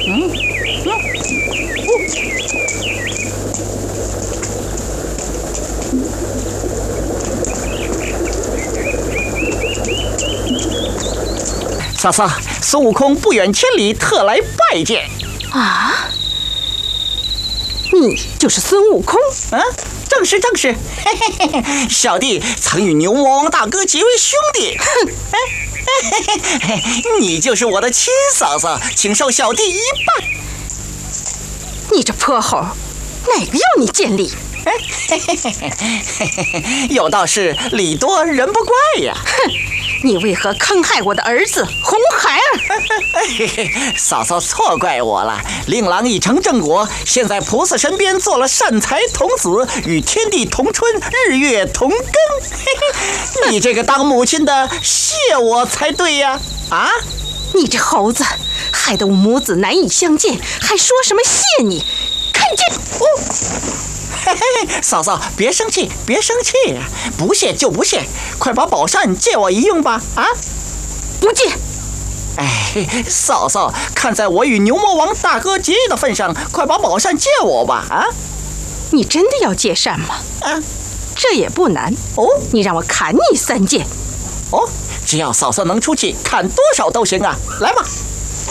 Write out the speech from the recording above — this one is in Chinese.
嫂嫂，孙悟空不远千里特来拜见。 啊，你就是孙悟空？ 正是。嘿嘿嘿，小弟曾与牛魔王大哥结为兄弟。你就是我的亲嫂嫂，请受小弟一拜。 你这泼猴，哪个要你见礼？ 有道是礼多人不怪呀。 哼，你为何坑害我的儿子红孩儿？ 嫂嫂错怪我了，令郎已成正果，现在菩萨身边做了善财童子，与天地同春，日月同根。你这个当母亲的谢我才对呀！啊， 你这猴子，害得我母子难以相见，还说什么谢你？看见嫂嫂别生气，不谢就不谢，快把宝扇借我一用吧！啊， 不借。 嫂嫂，看在我与牛魔王大哥结义的份上，快把宝扇借我吧！啊， 你真的要借扇吗？这也不难哦。 你让我砍你3剑。 只要嫂嫂能出气，砍多少都行啊！来吧。